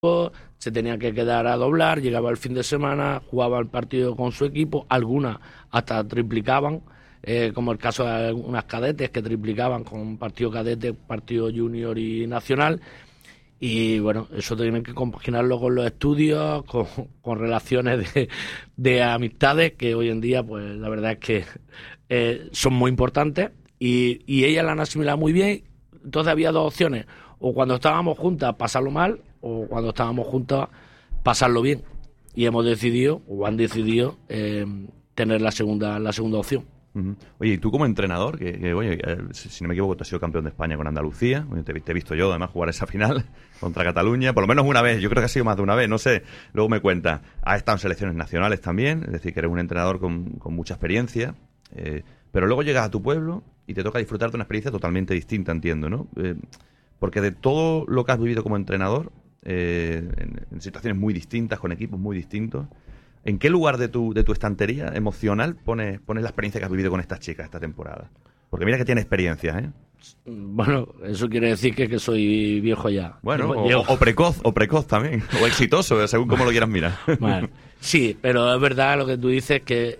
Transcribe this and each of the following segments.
se tenían que quedar a doblar, llegaba el fin de semana, jugaba el partido con su equipo, algunas hasta triplicaban, como el caso de algunas cadetes que triplicaban con partido cadete, partido junior y nacional. Y bueno, eso tienen que compaginarlo con los estudios, con relaciones de amistades, que hoy en día, pues la verdad es que son muy importantes, y ellas la han asimilado muy bien. Entonces había dos opciones: o cuando estábamos juntas pasarlo mal, o cuando estábamos juntas pasarlo bien. Y hemos decidido, o han decidido, tener la segunda opción. Uh-huh. Oye, y tú como entrenador, oye, si no me equivoco, tú has sido campeón de España con Andalucía. Oye, te he visto yo además jugar esa final contra Cataluña, por lo menos una vez. Yo creo que ha sido más de una vez, no sé. Luego me cuentas, has estado en selecciones nacionales también, es decir, que eres un entrenador con mucha experiencia, pero luego llegas a tu pueblo y te toca disfrutar de una experiencia totalmente distinta, entiendo, ¿no? Porque de todo lo que has vivido como entrenador, en situaciones muy distintas, con equipos muy distintos, ¿en qué lugar de tu estantería emocional pones la experiencia que has vivido con estas chicas esta temporada? Porque mira que tienes experiencia, ¿eh? Bueno, eso quiere decir que soy viejo ya. Bueno, o precoz también, o exitoso, según cómo lo quieras mirar. Bueno, sí, pero es verdad lo que tú dices, que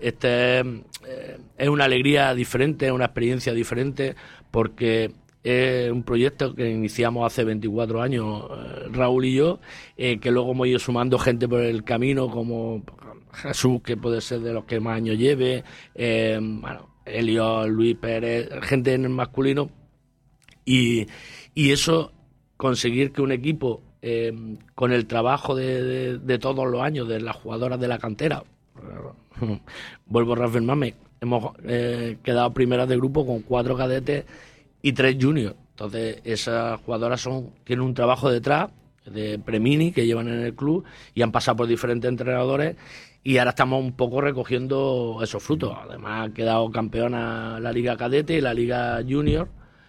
es una alegría diferente, es una experiencia diferente, porque es un proyecto que iniciamos hace 24 años, Raúl y yo, que luego hemos ido sumando gente por el camino, como Jesús, que puede ser de los que más años lleve, Elio, Luis Pérez, gente en el masculino, y eso, conseguir que un equipo, con el trabajo de todos los años, de las jugadoras de la cantera, vuelvo a reafirmarme, hemos quedado primeras de grupo con 4 cadetes y 3 juniors. Entonces esas jugadoras tienen un trabajo detrás de premini que llevan en el club y han pasado por diferentes entrenadores, y ahora estamos un poco recogiendo esos frutos. Además ha quedado campeona la Liga Cadete y la Liga Junior.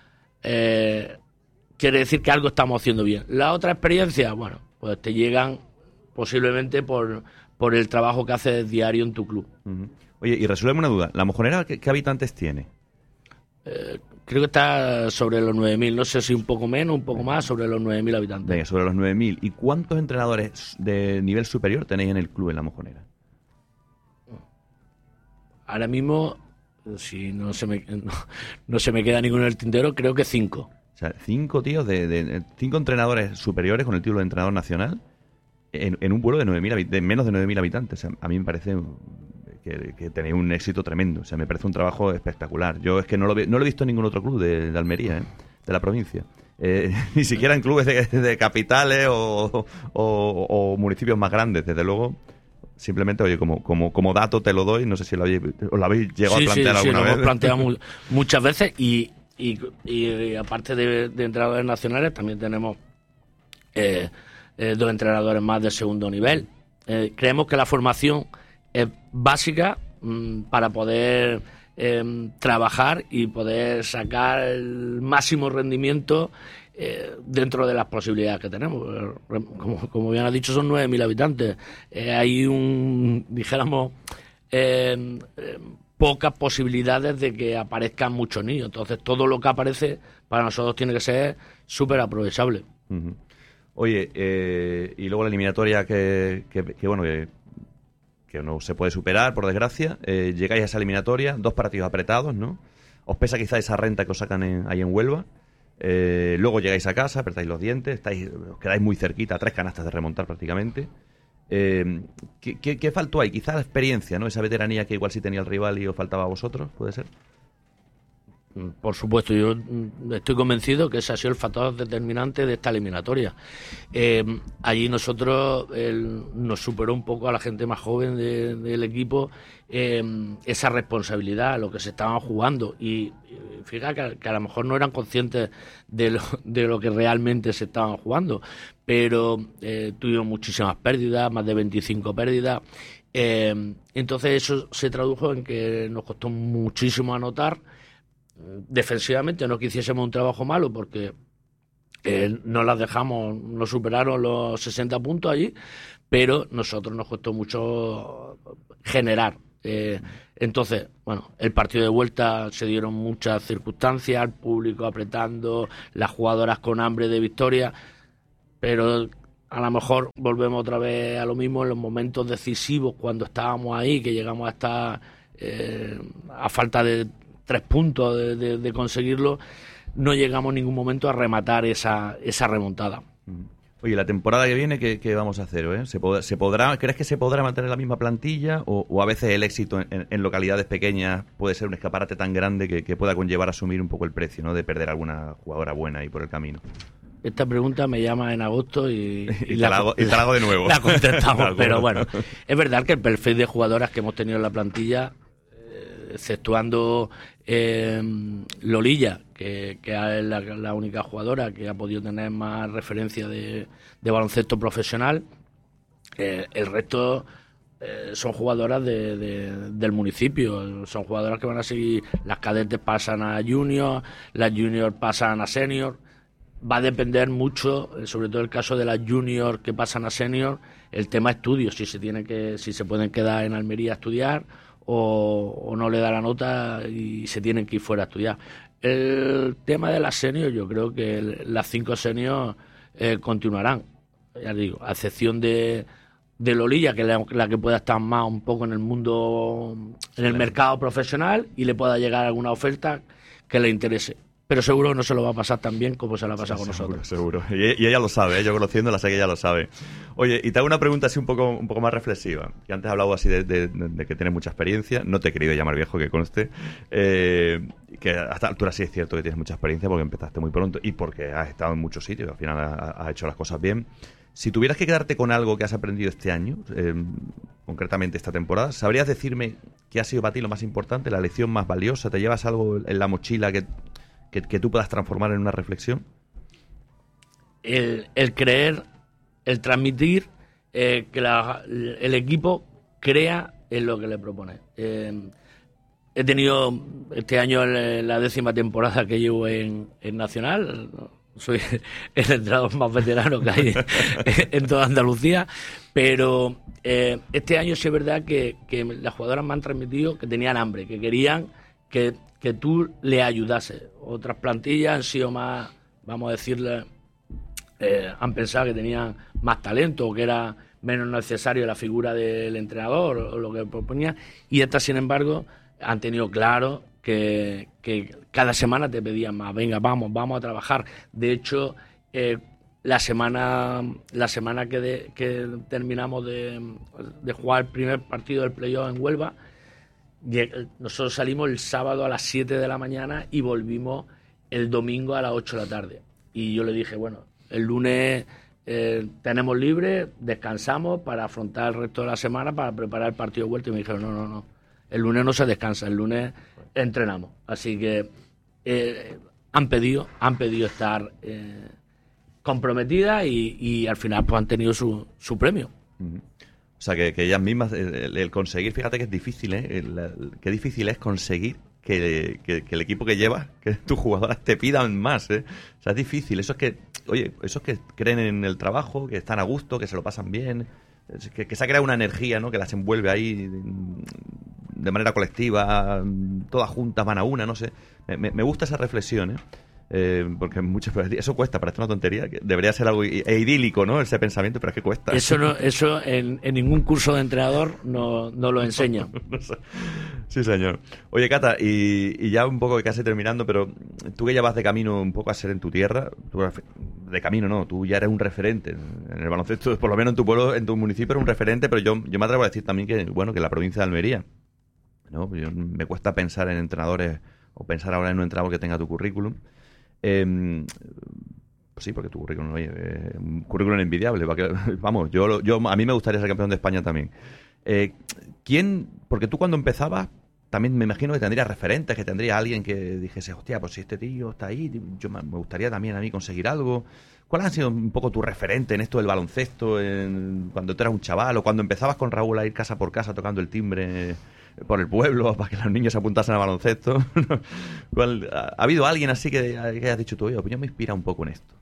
Quiere decir que algo estamos haciendo bien. La otra experiencia, bueno, pues te llegan posiblemente por el trabajo que haces diario en tu club. Uh-huh. Oye, y resuélveme una duda, ¿La Mojonera qué habitantes tiene? Creo que está sobre los 9.000, no sé si un poco menos, un poco más, sobre los 9.000 habitantes. Venga, sobre los 9.000. ¿Y cuántos entrenadores de nivel superior tenéis en el club en La Mojonera? Ahora mismo, si no se me queda ninguno en el tintero, creo que 5. O sea, 5 tíos, 5 entrenadores superiores con el título de entrenador nacional en un pueblo de menos de 9.000 habitantes. O sea, a mí me parece que tenéis un éxito tremendo. O sea, me parece un trabajo espectacular. Yo es que no lo he visto en ningún otro club de Almería, de la provincia. Ni siquiera en clubes de capitales o municipios más grandes, desde luego. Simplemente, oye, como dato te lo doy, no sé si os lo habéis llegado a plantear alguna vez. Sí, lo hemos planteado muchas veces, y aparte de entrenadores nacionales, también tenemos 2 entrenadores más de segundo nivel. Creemos que la formación es básica para poder trabajar y poder sacar el máximo rendimiento dentro de las posibilidades que tenemos. Como bien has dicho, son 9.000 habitantes. Hay dijéramos, pocas posibilidades de que aparezcan muchos niños. Entonces, todo lo que aparece para nosotros tiene que ser súper aprovechable. Uh-huh. Oye, y luego la eliminatoria que no se puede superar, por desgracia. Llegáis a esa eliminatoria, 2 partidos apretados, ¿no? Os pesa quizá esa renta que os sacan ahí en Huelva. Luego llegáis a casa, apretáis los dientes, os quedáis muy cerquita, 3 canastas de remontar prácticamente. ¿Qué faltó ahí? Quizá la experiencia, ¿no? Esa veteranía que igual sí tenía el rival y os faltaba a vosotros, ¿puede ser? Por supuesto, yo estoy convencido que ese ha sido el factor determinante de esta eliminatoria. Allí nosotros nos superó un poco a la gente más joven del equipo esa responsabilidad, lo que se estaban jugando, y fíjate que a lo mejor no eran conscientes de lo que realmente se estaban jugando, pero tuvimos muchísimas pérdidas, más de 25 pérdidas. Entonces eso se tradujo en que nos costó muchísimo anotar. Defensivamente no que hiciésemos un trabajo malo, porque no las dejamos, no superaron los 60 puntos allí, pero nosotros nos costó mucho generar. Entonces, bueno, el partido de vuelta se dieron muchas circunstancias, el público apretando, las jugadoras con hambre de victoria, pero a lo mejor volvemos otra vez a lo mismo en los momentos decisivos, cuando estábamos ahí, que llegamos a estar a falta de 3 puntos de conseguirlo, no llegamos en ningún momento a rematar esa remontada. Oye, la temporada que viene, ¿qué vamos a hacer? ¿Se podrá, crees que se podrá mantener la misma plantilla o a veces el éxito en localidades pequeñas puede ser un escaparate tan grande que pueda conllevar a asumir un poco el precio, ¿no?, de perder alguna jugadora buena ahí por el camino? Esta pregunta me llama en agosto y te la hago de nuevo. La contestamos, pero bueno, es verdad que el perfil de jugadoras que hemos tenido en la plantilla, exceptuando Lolilla, que es la única jugadora que ha podido tener más referencia de baloncesto profesional, el resto son jugadoras del municipio, son jugadoras que van a seguir, las cadetes pasan a junior, las junior pasan a senior. Va a depender mucho, sobre todo el caso de las junior que pasan a senior, el tema estudios, si se pueden quedar en Almería a estudiar o no le da la nota y se tienen que ir fuera a estudiar. El tema de las senior, yo creo que las 5 senior continuarán, ya digo, a excepción de Lolilla, que es la que pueda estar más un poco en el mundo, en el mercado profesional y le pueda llegar alguna oferta que le interese. Pero seguro que no se lo va a pasar tan bien como se la ha pasado con nosotros. Seguro. Y ella lo sabe, yo conociéndola sé que ella lo sabe. Oye, y te hago una pregunta así un poco más reflexiva. Que antes has hablado así de que tienes mucha experiencia. No te he querido llamar viejo, que conste. Que a esta altura sí es cierto que tienes mucha experiencia porque empezaste muy pronto y porque has estado en muchos sitios. Al final has hecho las cosas bien. Si tuvieras que quedarte con algo que has aprendido este año, concretamente esta temporada, ¿sabrías decirme qué ha sido para ti lo más importante, la lección más valiosa? ¿Te llevas algo en la mochila que tú puedas transformar en una reflexión? El creer, el transmitir que el equipo crea en lo que le propone. He tenido este año la 10ª temporada que llevo en Nacional. Soy el entrenador más veterano que hay en toda Andalucía, pero este año sí es verdad que las jugadoras me han transmitido que tenían hambre, que querían que tú le ayudases. Otras plantillas han sido más, vamos a decirle, han pensado que tenían más talento o que era menos necesario la figura del entrenador o lo que proponía, y estas, sin embargo, han tenido claro que cada semana te pedían más. Venga, vamos a trabajar. De hecho, la semana que terminamos de jugar el primer partido del playoff en Huelva, nosotros salimos el sábado a las 7 de la mañana y volvimos el domingo a las 8 de la tarde. Y yo le dije, bueno, el lunes tenemos libre, descansamos para afrontar el resto de la semana para preparar el partido de vuelta. Y me dijeron, no, el lunes no se descansa, el lunes entrenamos. Así que han pedido estar comprometidas y al final pues han tenido su premio. O sea, que ellas mismas, el conseguir, fíjate que es difícil, qué difícil es conseguir que el equipo que llevas, que tus jugadoras te pidan más, O sea, es difícil. Eso es que creen en el trabajo, que están a gusto, que se lo pasan bien, que se ha creado una energía, ¿no?, que las envuelve ahí de manera colectiva, todas juntas van a una, no sé. Me gusta esa reflexión, porque muchas veces eso cuesta, parece una tontería, que debería ser algo idílico, ¿no?, ese pensamiento, pero es que cuesta. Eso en ningún curso de entrenador no lo enseña. No sé. Sí, señor. Oye, Cata, y ya un poco casi terminando, pero tú que ya vas de camino un poco a ser en tu tierra, de camino no, tú ya eres un referente en el baloncesto, por lo menos en tu pueblo, en tu municipio eres un referente, pero yo me atrevo a decir también que la provincia de Almería, ¿no? Me cuesta pensar en entrenadores o pensar ahora en un entrenador que tenga tu currículum. Pues sí, porque tu currículum, oye, un currículum envidiable. Vamos, a mí me gustaría ser campeón de España también. Porque tú cuando empezabas, también me imagino que tendrías referentes, que tendría alguien que dijese, hostia, pues si este tío está ahí, me gustaría también a mí conseguir algo. ¿Cuál ha sido un poco tu referente en esto del baloncesto, cuando tú eras un chaval, o cuando empezabas con Raúl a ir casa por casa tocando el timbre por el pueblo para que los niños se apuntasen al baloncesto? ¿Ha habido alguien así que hayas dicho tú, oye, pues yo me inspira un poco en esto?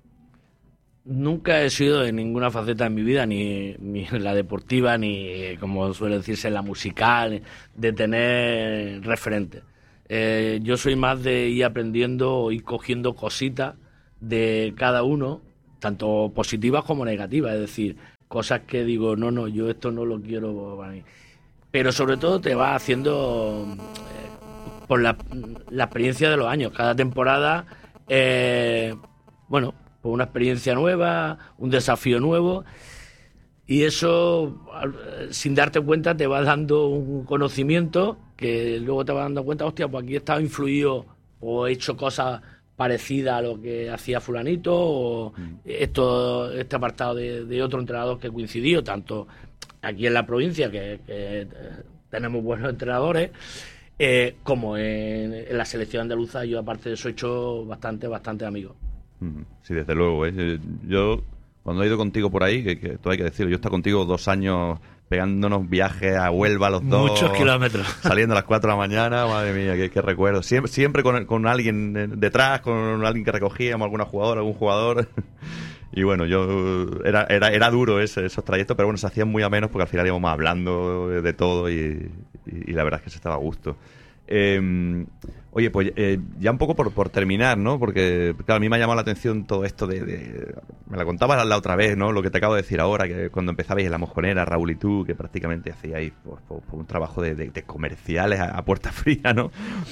Nunca he sido en ninguna faceta en mi vida, ni en la deportiva, ni, como suele decirse, en la musical, de tener referente. Yo soy más de ir aprendiendo o ir cogiendo cositas de cada uno tanto positivas como negativas, es decir, cosas que digo, no, yo esto no lo quiero para mí. Pero sobre todo te vas haciendo por la experiencia de los años. Cada temporada, pues una experiencia nueva, un desafío nuevo, y eso, sin darte cuenta, te va dando un conocimiento que luego te vas dando cuenta, hostia, pues aquí he estado influido o he hecho cosas parecidas a lo que hacía fulanito, o este apartado de otro entrenador que coincidió, tanto aquí en la provincia, que tenemos buenos entrenadores, como en la selección andaluza. Yo, aparte de eso, he hecho bastante amigos. Sí, desde luego. Yo, cuando he ido contigo por ahí, que todo hay que decirlo, yo he estado contigo 2 años pegándonos viajes a Huelva los dos. Muchos kilómetros. Saliendo a las 4 de la mañana, madre mía, qué recuerdo. Siempre con alguien detrás, con alguien que recogíamos, algún jugador. Y bueno, era duro esos trayectos, pero bueno, se hacían muy amenos porque al final íbamos hablando de todo y la verdad es que se estaba a gusto. Oye, pues ya un poco por terminar, ¿no? Porque, claro, a mí me ha llamado la atención todo esto me la contabas la otra vez, ¿no? Lo que te acabo de decir ahora, que cuando empezabais en La Mojonera, Raúl y tú, que prácticamente hacíais por un trabajo de comerciales a puerta fría, ¿no?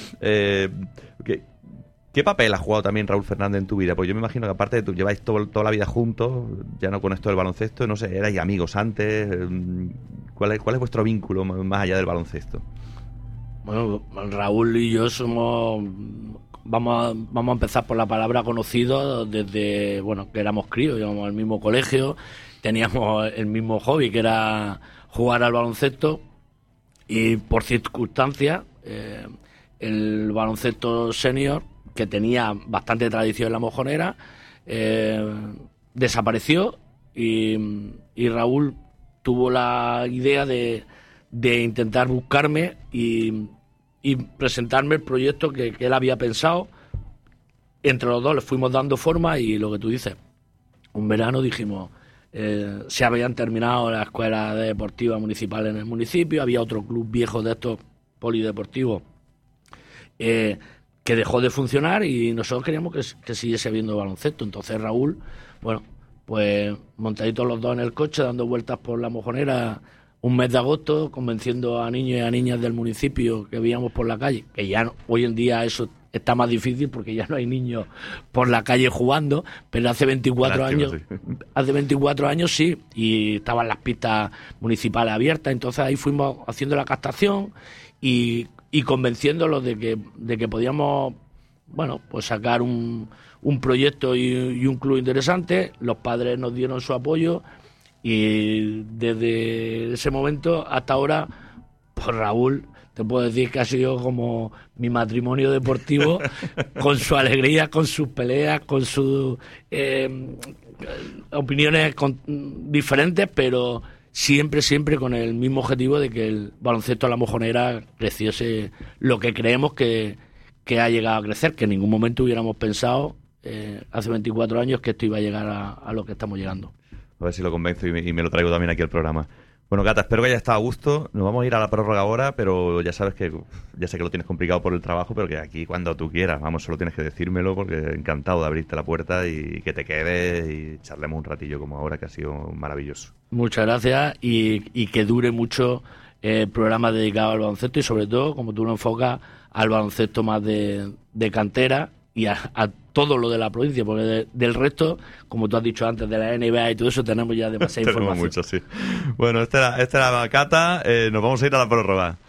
¿Qué papel ha jugado también Raúl Fernández en tu vida? Pues yo me imagino que aparte de tú lleváis toda la vida juntos, ya no con esto del baloncesto, no sé, erais amigos antes. ¿Cuál es vuestro vínculo más allá del baloncesto? Bueno, Raúl y yo vamos a empezar por la palabra conocido desde, que éramos críos, íbamos al mismo colegio, teníamos el mismo hobby, que era jugar al baloncesto, y por circunstancias, el baloncesto senior, que tenía bastante tradición en La Mojonera, desapareció, y Raúl tuvo la idea de intentar buscarme y presentarme el proyecto que él había pensado. Entre los dos le fuimos dando forma, y lo que tú dices, un verano dijimos, se habían terminado las escuelas deportivas municipales en el municipio, había otro club viejo de estos polideportivos que dejó de funcionar, y nosotros queríamos que siguiese habiendo baloncesto. Entonces Raúl, pues montaditos los dos en el coche, dando vueltas por La Mojonera un mes de agosto, convenciendo a niños y a niñas del municipio que veíamos por la calle, que ya hoy en día eso está más difícil porque ya no hay niños por la calle jugando, pero hace 24 años sí, y estaban las pistas municipales abiertas. Entonces ahí fuimos haciendo la captación y convenciéndolos de que podíamos, pues sacar un proyecto y un club interesante. Los padres nos dieron su apoyo, y desde ese momento hasta ahora, pues Raúl, te puedo decir que ha sido como mi matrimonio deportivo, con su alegría, con sus peleas, con sus opiniones diferentes, pero siempre con el mismo objetivo de que el baloncesto de La Mojonera creciese lo que creemos que ha llegado a crecer, que en ningún momento hubiéramos pensado hace 24 años que esto iba a llegar a lo que estamos llegando. A ver si lo convenzo y me lo traigo también aquí al programa. Bueno, Cata, espero que haya estado a gusto. Nos vamos a ir a la prórroga ahora, pero ya sabes ya sé que lo tienes complicado por el trabajo, pero que aquí cuando tú quieras, solo tienes que decírmelo, porque encantado de abrirte la puerta y que te quedes y charlemos un ratillo como ahora, que ha sido maravilloso. Muchas gracias, y que dure mucho el programa dedicado al baloncesto, y sobre todo, como tú lo enfocas, al baloncesto más de cantera y a todo lo de la provincia, porque del resto, como tú has dicho antes, de la NBA y todo eso, tenemos ya demasiada información. Tenemos mucho, sí. Bueno, esta era Cata, nos vamos a ir a la prórroga.